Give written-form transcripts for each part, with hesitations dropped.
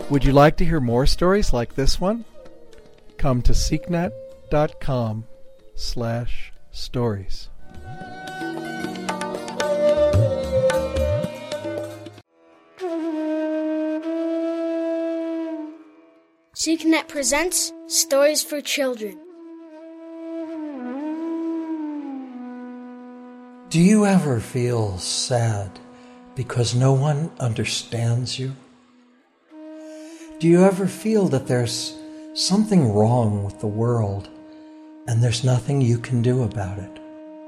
Would you like to hear more stories like this one? Come to seeknet.com/stories. SeekNet presents Stories for Children. Do you ever feel sad because no one understands you? Do you ever feel that there's something wrong with the world and there's nothing you can do about it?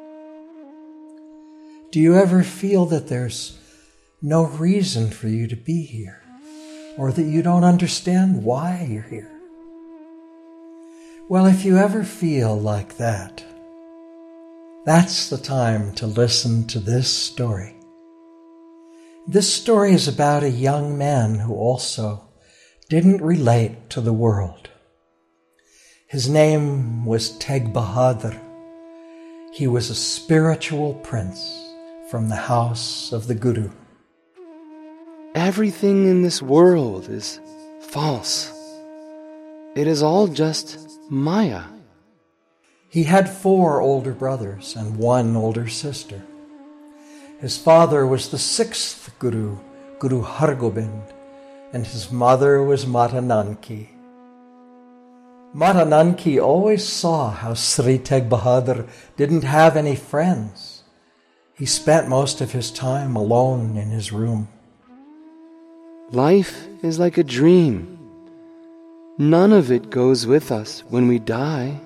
Do you ever feel that there's no reason for you to be here, or that you don't understand why you're here? Well, if you ever feel like that, that's the time to listen to this story. This story is about a young man who also didn't relate to the world. His name was Teg Bahadur. He was a spiritual prince from the house of the Guru. Everything in this world is false. It is all just Maya. He had 4 older brothers and 1 older sister. His father was the 6th Guru, Guru Hargobind, and his mother was Mata Nanki. Mata Nanki always saw how Sri Teg Bahadur didn't have any friends. He spent most of his time alone in his room. Life is like a dream. None of it goes with us when we die.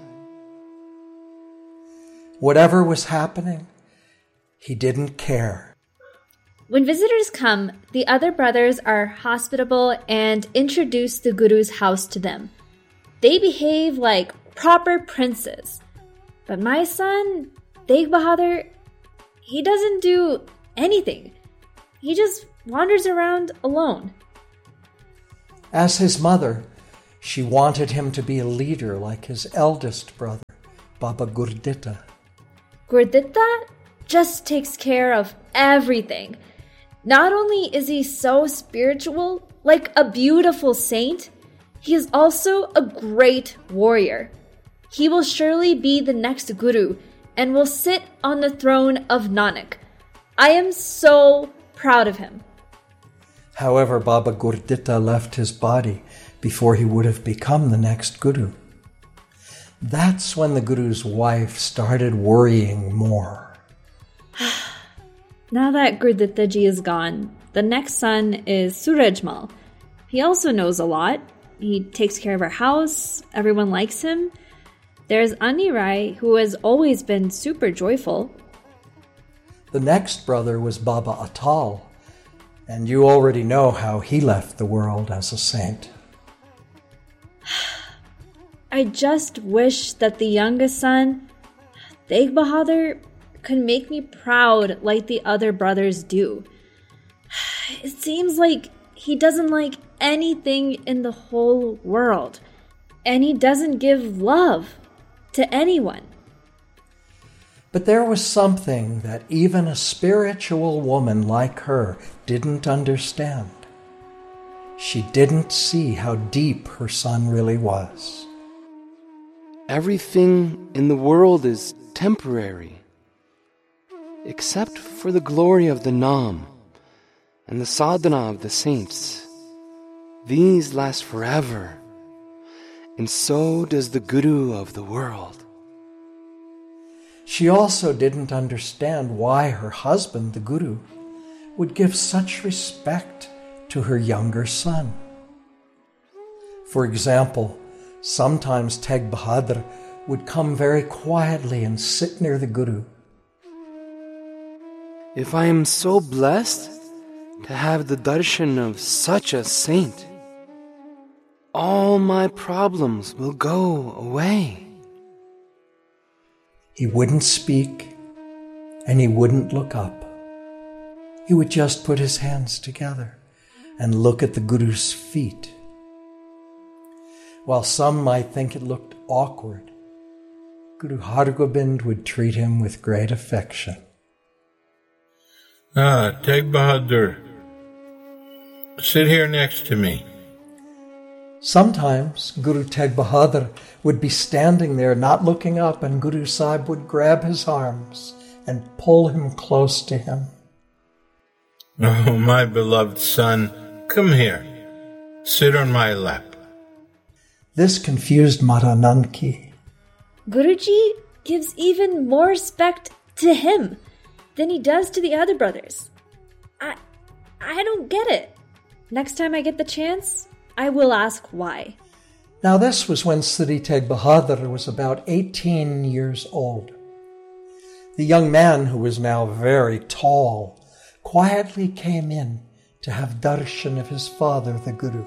Whatever was happening, he didn't care. When visitors come, the other brothers are hospitable and introduce the Guru's house to them. They behave like proper princes. But my son, Teg Bahadur, he doesn't do anything. He just wanders around alone. As his mother, she wanted him to be a leader like his eldest brother, Baba Gurditta. Gurditta just takes care of everything. Not only is he so spiritual, like a beautiful saint, he is also a great warrior. He will surely be the next Guru and will sit on the throne of Nanak. I am so proud of him. However, Baba Gurditta left his body before he would have become the next Guru. That's when the Guru's wife started worrying more. Now that Gurditta ji is gone, the next son is Surajmal. He also knows a lot. He takes care of our house. Everyone likes him. There's Ani Rai, who has always been super joyful. The next brother was Baba Atal, and you already know how he left the world as a saint. I just wish that the youngest son, Teg Bahadur, could make me proud like the other brothers do. It seems like he doesn't like anything in the whole world, and he doesn't give love to anyone. But there was something that even a spiritual woman like her didn't understand. She didn't see how deep her son really was. Everything in the world is temporary, except for the glory of the Naam and the sadhana of the saints. These last forever, and so does the Guru of the world. She also didn't understand why her husband, the Guru, would give such respect to her younger son. For example, sometimes Teg Bahadur would come very quietly and sit near the Guru. If I am so blessed to have the darshan of such a saint, all my problems will go away. He wouldn't speak and he wouldn't look up. He would just put his hands together and look at the Guru's feet. While some might think it looked awkward, Guru Hargobind would treat him with great affection. Teg Bahadur, sit here next to me. Sometimes Guru Tegh Bahadur would be standing there not looking up, and Guru Sahib would grab his arms and pull him close to him. Oh, my beloved son, come here. Sit on my lap. This confused Mata Nanki. Guruji gives even more respect to him than he does to the other brothers. I don't get it. Next time I get the chance, I will ask why. Now this was when Sri Tegh Bahadur was about 18 years old. The young man, who was now very tall, quietly came in to have darshan of his father, the Guru.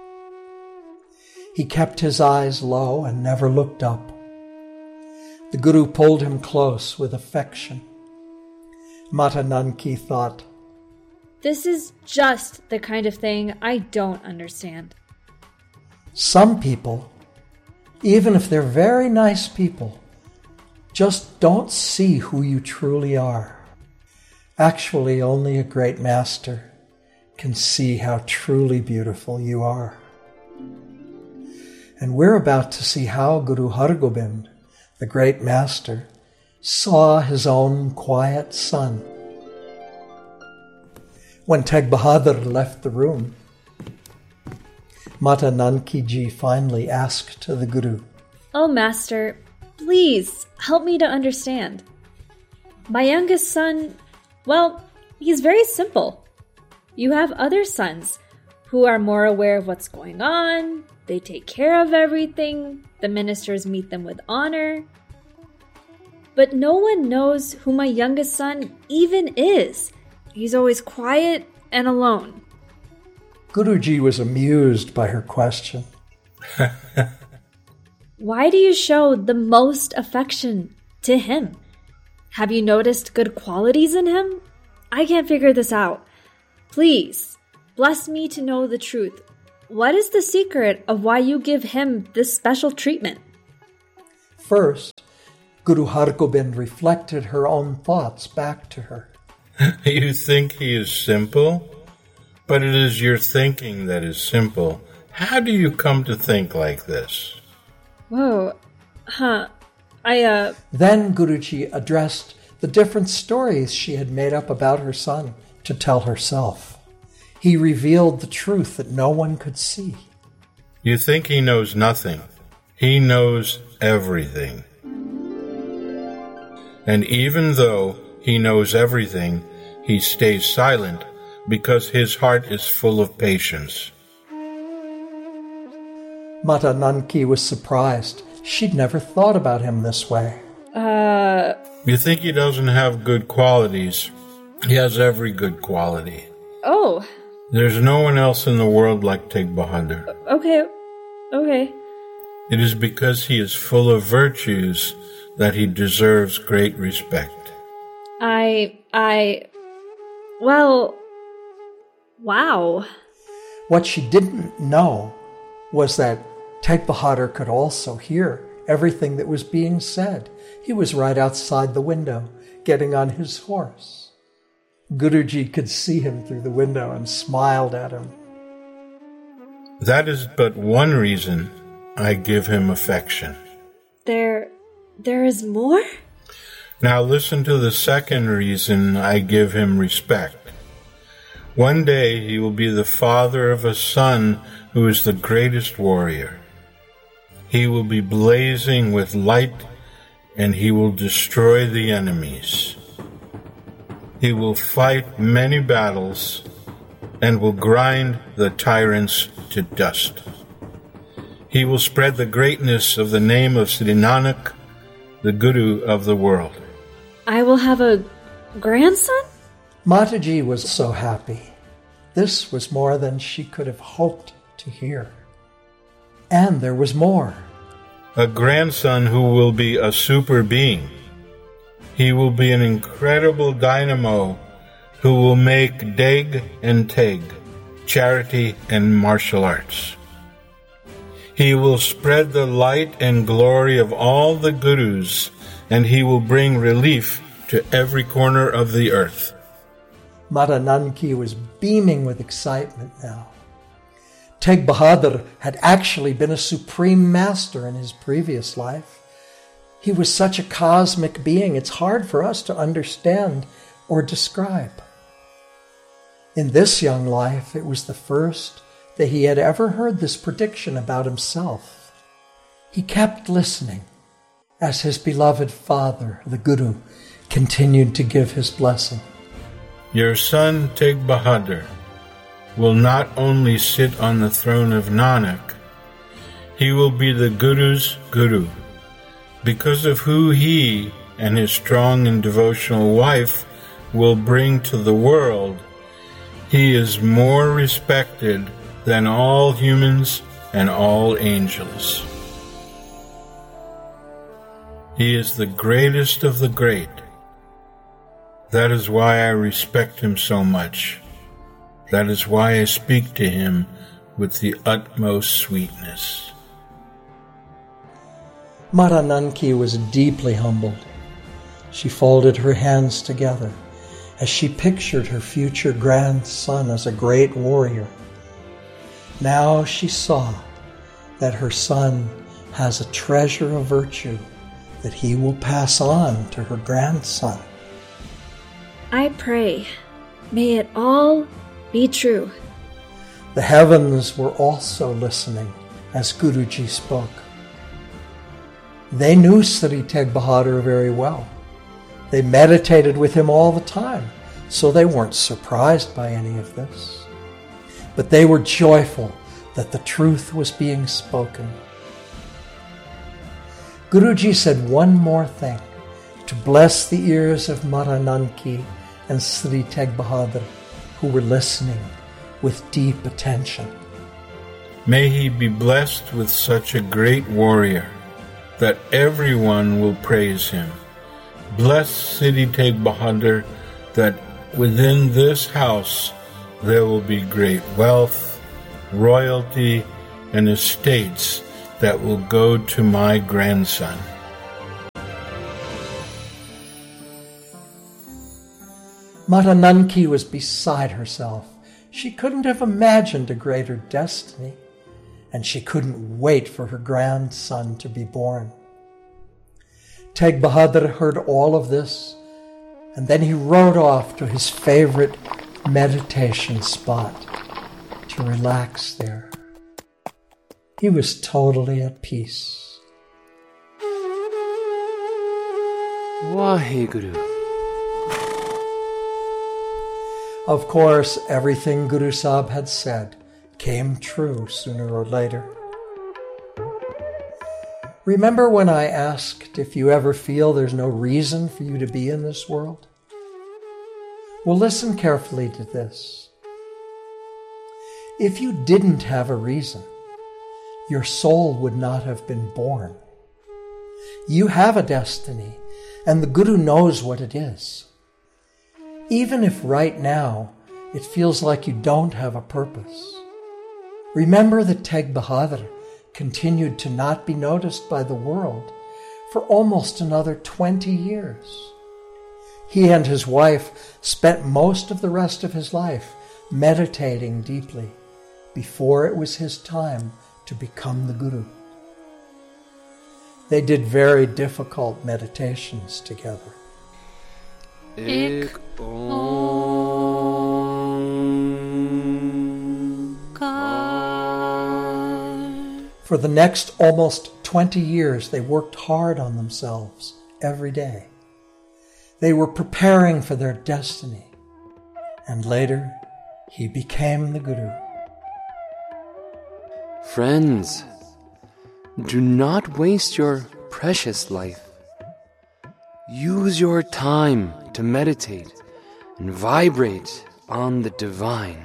He kept his eyes low and never looked up. The Guru pulled him close with affection. Mata Nanki thought, This is just the kind of thing I don't understand. some people, even if they're very nice people, just don't see who you truly are. Actually, only a great master can see how truly beautiful you are. And we're about to see how Guru Hargobind, the great master, saw his own quiet son. When Tegh Bahadur left the room, Mata Nanki Ji finally asked the Guru, Oh, Master, please help me to understand. My youngest son, well, he's very simple. You have other sons who are more aware of what's going on. They take care of everything. The ministers meet them with honor. But no one knows who my youngest son even is. He's always quiet and alone. Guruji was amused by her question. Why do you show the most affection to him? Have you noticed good qualities in him? I can't figure this out. Please, bless me to know the truth. What is the secret of why you give him this special treatment? First, Guru Hargobind reflected her own thoughts back to her. You think he is simple? But it is your thinking that is simple. How do you come to think like this? Whoa, Then Guruji addressed the different stories she had made up about her son to tell herself. He revealed the truth that no one could see. You think he knows nothing. He knows everything. And even though he knows everything, he stays silent because his heart is full of patience. Mata Nanki was surprised. She'd never thought about him this way. You think he doesn't have good qualities? He has every good quality. Oh, There's no one else in the world like Tegh Bahadur. okay. It is because he is full of virtues that he deserves great respect. Wow. What she didn't know was that Tegh Bahadur could also hear everything that was being said. He was right outside the window, getting on his horse. Guruji could see him through the window and smiled at him. That is but one reason I give him affection. There is more? Now listen to the second reason I give him respect. One day he will be the father of a son who is the greatest warrior. He will be blazing with light, and he will destroy the enemies. He will fight many battles and will grind the tyrants to dust. He will spread the greatness of the name of Sri Nanak, the Guru of the world. I will have a grandson? Mataji was so happy. This was more than she could have hoped to hear. And there was more. A grandson who will be a super being. He will be an incredible dynamo who will make Deg and Teg, charity and martial arts. He will spread the light and glory of all the gurus, and he will bring relief to every corner of the earth. Mata Nanki was beaming with excitement now. Teg Bahadur had actually been a supreme master in his previous life. He was such a cosmic being, it's hard for us to understand or describe. In this young life, it was the first that he had ever heard this prediction about himself. He kept listening as his beloved father, the Guru, continued to give his blessing. Your son Teg Bahadur will not only sit on the throne of Nanak, he will be the Guru's Guru. Because of who he and his strong and devotional wife will bring to the world, he is more respected than all humans and all angels. He is the greatest of the great. That is why I respect him so much. That is why I speak to him with the utmost sweetness. Mata Nanki was deeply humbled. She folded her hands together as she pictured her future grandson as a great warrior. Now she saw that her son has a treasure of virtue that he will pass on to her grandson. I pray, may it all be true. The heavens were also listening as Guruji spoke. They knew Sri Teg Bahadur very well. They meditated with him all the time, so they weren't surprised by any of this. But they were joyful that the truth was being spoken. Guruji said one more thing to bless the ears of Mata Nanki and Sri Teg Bahadur, who were listening with deep attention. May he be blessed with such a great warrior that everyone will praise him. Bless Sri Teg Bahadur that within this house there will be great wealth, royalty, and estates that will go to my grandson. Mata Nanki was beside herself. She couldn't have imagined a greater destiny, and she couldn't wait for her grandson to be born. Teg Bahadur heard all of this, and then he rode off to his favorite meditation spot to relax there. He was totally at peace. Waheguru. Of course, everything Guru Sahib had said came true sooner or later. Remember when I asked if you ever feel there's no reason for you to be in this world? Well, listen carefully to this. If you didn't have a reason, your soul would not have been born. You have a destiny, and the Guru knows what it is. Even if right now it feels like you don't have a purpose, remember that Teg Bahadur continued to not be noticed by the world for almost another 20 years. He and his wife spent most of the rest of his life meditating deeply before it was his time to become the Guru. They did very difficult meditations together. Ik For the next almost 20 years, they worked hard on themselves every day. They were preparing for their destiny. And later, he became the Guru. Friends, do not waste your precious life. Use your time to meditate and vibrate on the divine.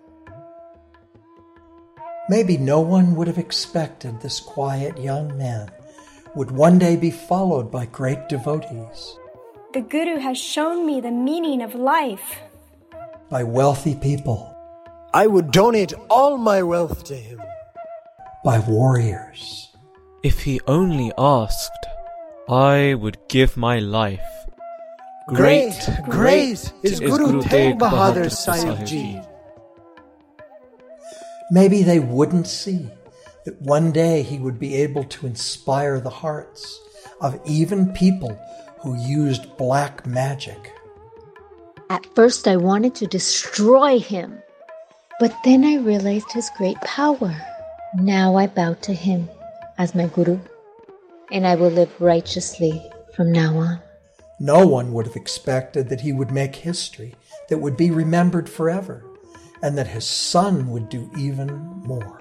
Maybe no one would have expected this quiet young man would one day be followed by great devotees, The Guru has shown me the meaning of life. by wealthy people, I would donate all my wealth to him. by warriors. If he only asked, I would give my life. Great is Guru Teg Bahadur Sahib Ji. Maybe they wouldn't see that one day he would be able to inspire the hearts of even people who used black magic. At first I wanted to destroy him, but then I realized his great power. Now I bow to him as my Guru, and I will live righteously from now on. No one would have expected that he would make history that would be remembered forever, and that his son would do even more.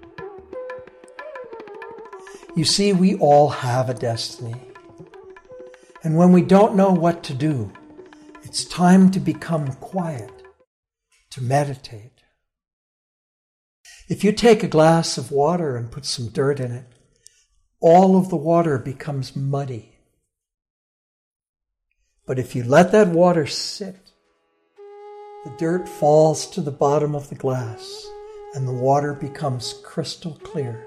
You see, we all have a destiny. And when we don't know what to do, it's time to become quiet, to meditate. If you take a glass of water and put some dirt in it, all of the water becomes muddy. But if you let that water sit, the dirt falls to the bottom of the glass and the water becomes crystal clear.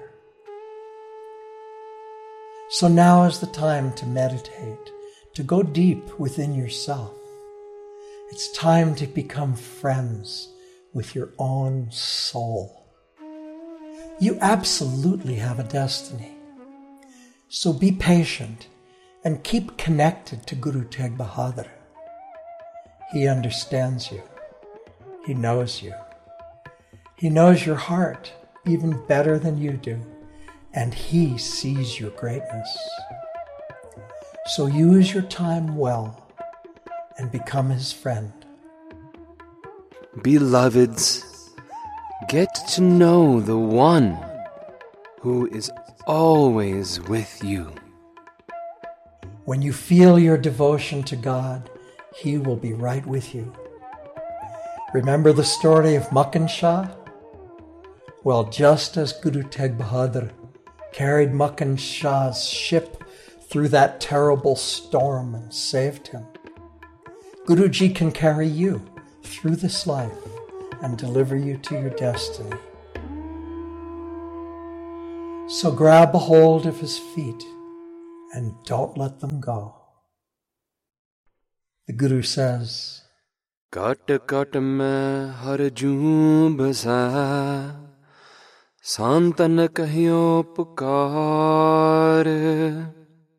So now is the time to meditate, to go deep within yourself. It's time to become friends with your own soul. You absolutely have a destiny. So be patient and keep connected to Guru Tegh Bahadur. He understands you. He knows you. He knows your heart even better than you do, and he sees your greatness. So use your time well and become his friend. Beloveds, get to know the one who is always with you. When you feel your devotion to God, he will be right with you. Remember the story of Makkan Shah? Well, just as Guru Tegh Bahadur carried Makkan Shah's ship through that terrible storm and saved him, Guruji can carry you through this life and deliver you to your destiny. So grab a hold of his feet and don't let them go. The Guru says, Kat kat mein har joon basa, santan kahyo pukar.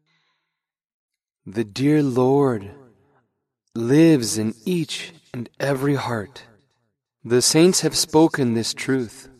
The dear Lord lives in each and every heart. The saints have spoken this truth.